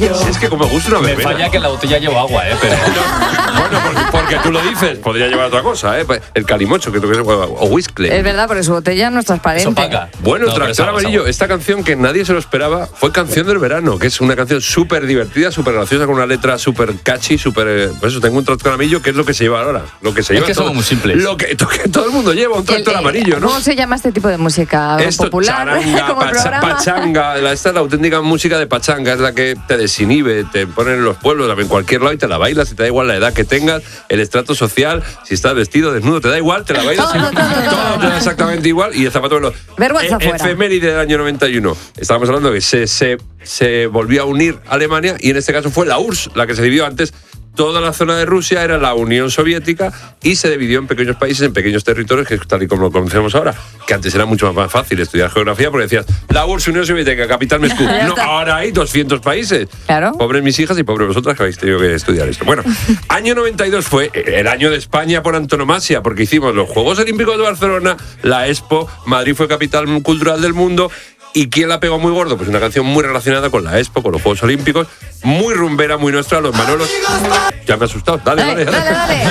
calimocho. Si es que como me gusta una Me verbena. falla que la botella lleva agua, pero... Bueno, porque tú lo dices, podría llevar otra cosa, ¿eh? El calimocho, que es o whisky. Es verdad, porque su botella no es transparente. Eso paga. Bueno, No, pero Tractor es Amarillo, agua. esta canción que nadie se lo esperaba fue Canción del Verano, que es una canción súper divertida, súper graciosa, con una letra súper catchy, súper... Pues eso, tengo un Tractor Amarillo, que es lo que se lleva ahora. Lo que se Es lleva que somos muy simples. Lo que todo el mundo lleva, un Tractor Amarillo, ¿no? ¿Cómo se llama este tipo de música? Esto, ¿Popular? charanga, Como el programa. pachanga. Esta es la auténtica música de pachanga, es la que te desinhibe, te ponen en los pueblos, en cualquier lado y te la bailas, y te da igual la edad que tengas, el estrato social, si estás vestido, desnudo, te da igual, te la bailas. Todo te da exactamente igual y el zapato de los... Vergüenza fuera. Efeméride del año 91. Estábamos hablando de que se volvió a unir Alemania y en este caso fue la URSS, la que se dividió antes. Toda la zona de Rusia era la Unión Soviética y se dividió en pequeños países, en pequeños territorios, que es tal y como lo conocemos ahora. Que antes era mucho más fácil estudiar geografía porque decías, la URSS, Unión Soviética, capital Moscú. No, ahora hay 200 países. Claro. Pobres mis hijas y pobres vosotras que habéis tenido que estudiar esto. Bueno, año 92 fue el año de España por antonomasia, porque hicimos los Juegos Olímpicos de Barcelona, la Expo, Madrid fue capital cultural del mundo. ¿Y quién la pegó muy gordo? Pues una canción muy relacionada con la Expo, con los Juegos Olímpicos, muy rumbera, muy nuestra, los Manolos. Ya me he asustado, dale. Dale.